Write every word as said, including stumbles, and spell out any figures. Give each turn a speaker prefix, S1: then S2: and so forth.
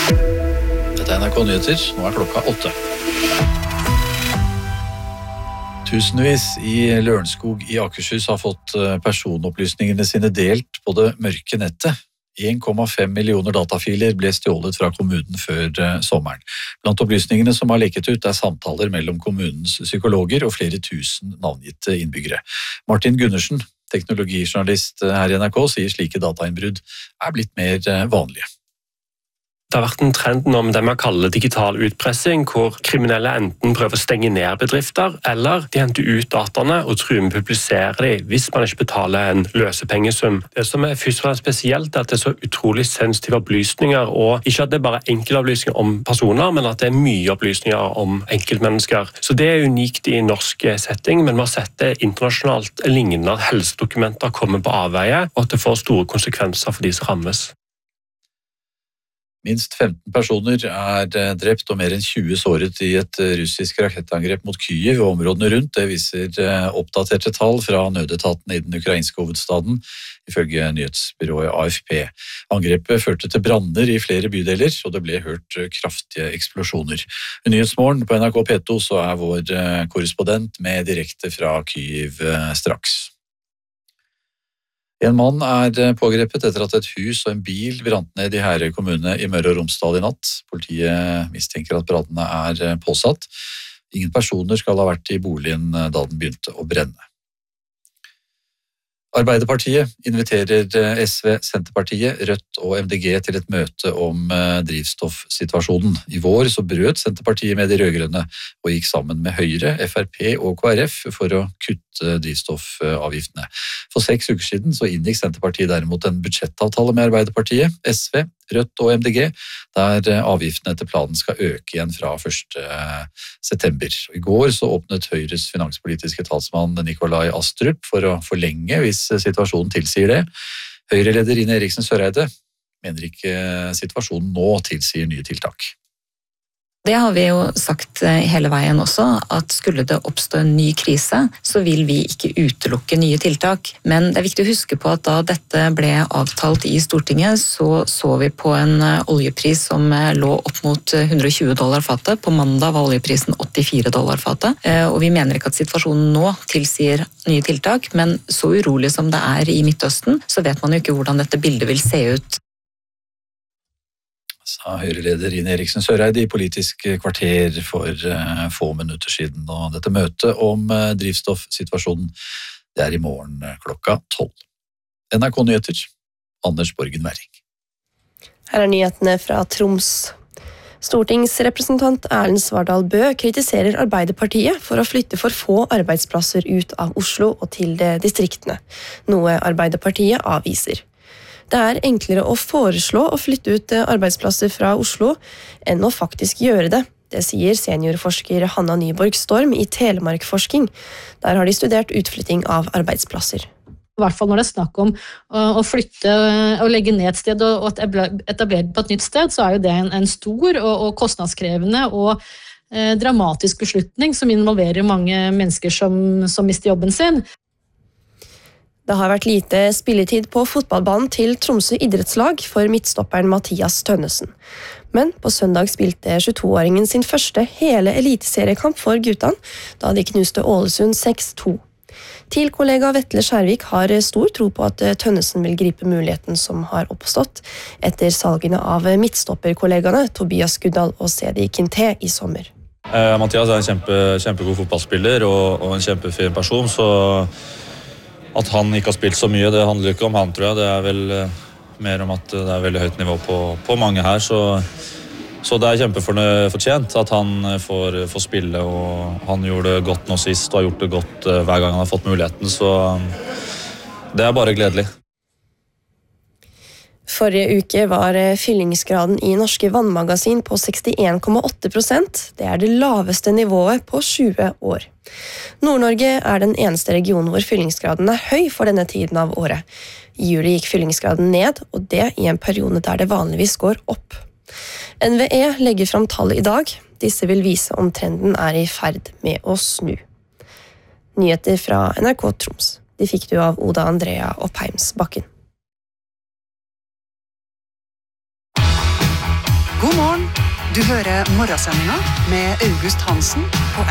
S1: Dette er N R K Nyheter, nå er klokka åtte. Tusenvis i Lørenskog i Akershus har fått personopplysningene sine delt på det mørke nettet. en komma fem millioner datafiler ble stjålet fra kommunen før sommeren. Blant opplysningene som har lekket ut er samtaler mellom kommunens psykologer og flere tusen navngitte innbyggere. Martin Gundersen, teknologijournalist her i N R K, sier slike datainnbrudd er blitt mer vanlige.
S2: Det har vært en trend nå med det man kaller digital utpressing, hvor kriminelle enten prøver å stenge ned bedrifter, eller de henter ut dataene og truer med å publisere dem hvis man ikke betaler en løsepengesum. Det som er først og fremst spesielt er at det er så utrolig sensitive opplysninger, og ikke at det er bare enkeltopplysninger om personer, men at det er mye opplysninger om enkeltmennesker. Så det er unikt i norsk setting, men vi har sett det internasjonalt lignende at helsedokumenter kommer på avveie, og at det får store konsekvenser for de som rammes.
S1: Minst femten personer er drept og mer enn tjue såret i et russisk rakettangrep mot Kyiv og områdene rundt. Det viser oppdaterte tall fra nødetaten i den ukrainske hovedstaden, ifølge nyhetsbyrået A F P. Angrepet førte til branner i flere bydeler, og det ble hørt kraftige eksplosjoner. I Nyhetsmorgen på N R K P to så er vår korrespondent med direkte fra Kyiv straks. En mann er pågrepet etter at et hus og en bil brant ned i Herøy kommune i Møre og Romsdal i natt. Politiet mistenker at brannene er påsatt. Ingen personer skal ha vært i boligen da den begynte å brenne. Arbeiderpartiet inviterer S V, Senterpartiet, Rødt og M D G til et møte om drivstoffsituasjonen. I vår så brøt Senterpartiet med de rødgrønne og gikk sammen med Høyre, F R P og K R F for å kutte drivstoffavgiftene. For seks uker siden så inngikk Senterpartiet derimot en budsjettavtale med Arbeiderpartiet, S V, Rødt og M D G, der avgiftene etter planen skal øke igjen fra første september. I går så åpnet Høyres finanspolitiske talsmann Nikolai Astrup for å forlenge hvis situasjonen tilsier det. Høyre-leder Ine Eriksen Søreide mener ikke situasjonen nå tilsier nye tiltak.
S3: Det har vi jo sagt hele veien også, at skulle det oppstå en ny krise, så vil vi ikke utelukke nye tiltak. Men det er viktig å huske på at da dette ble avtalt i Stortinget, så så vi på en oljepris som lå opp mot hundre og tjue dollar fatet. På mandag var oljeprisen åttifire dollar fatet. Og vi mener ikke at situasjonen nå tilsier nye tiltak, men så urolig som det er i Midtøsten, så vet man jo ikke hvordan dette bildet vil se ut.
S1: Sa Høyre-leder Ine Eriksen Søreide i Politisk kvarter for få minutter siden. Og dette møtet om drivstoffsituasjonen, det er i morgen klokka tolv. N R K Nyheter, Anders Borgen Werring.
S4: Her er nyhetene fra Troms. Stortingsrepresentant Erlend Svardal Bøe kritiserer Arbeiderpartiet for å flytte for få arbeidsplasser ut av Oslo og til distriktene, noe Arbeiderpartiet avviser. Det er enklere å foreslå å flytte ut arbeidsplasser fra Oslo enn å faktisk gjøre det. Det sier seniorforsker Hanna Nyborg Storm i Telemarkforsking. Der har de studert utflytting av arbeidsplasser.
S5: I hvert fall når det er snakk om å flytte og legge ned et sted og etablere på et nytt sted, så er jo det en stor og kostnadskrevende og dramatisk beslutning som involverer mange mennesker som, som mister jobben sin.
S4: Det har vært lite spilletid på fotballbanen til Tromsø idrettslag for midtstopperen Mathias Tønnesen. Men på søndag spilte tjueto-åringen sin første hele eliteseriekamp for guttene, da de knuste Ålesund seks to. Til kollega Vetle Skjærvik har stor tro på at Tønnesen vil gripe muligheten som har oppstått etter salgene av midtstopperkollegene Tobias Guddal og Sedi Kinte i sommer.
S6: Eh, Mathias er en kjempe, kjempegod fotballspiller og, og en kjempefin person, så at han ikke har spilt så mye, det handler ikke om han, tror jeg. Det er vel eh, mer om at det er veldig høyt nivå på, på mange her, så, så det er kjempefortjent at han får, får spille, og han gjorde det godt nå sist, og har gjort det godt eh, hver gang han har fått muligheten, så det er bare gledelig.
S4: Forrige uke var fyllingsgraden i norske vannmagasin på sekstien komma åtte prosent. Det er det laveste nivået på tjue år. Nord-Norge er den eneste regionen hvor fyllingsgraden er høy for denne tiden av året. I juli gikk fyllingsgraden ned, og det i en periode der det vanligvis går opp. N V E legger fram tall i dag. Disse vil vise om trenden er i ferd med å snu. Nyheter fra N R K Troms. De fikk du av Oda Andrea Oppheims Bakken.
S7: God morgen. Du hører morgensendinga med August Hansen på